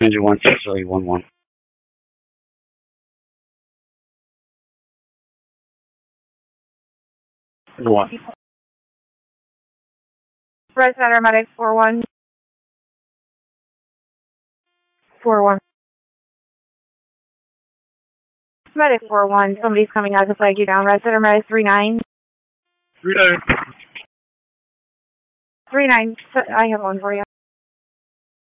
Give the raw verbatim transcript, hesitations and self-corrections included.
Engine one six zero one one. One. Red Center Medic four one. four one. Medic four one. Somebody's coming out to flag you down. Red Center Medic three nine. Three nine. three nine. I have one for you.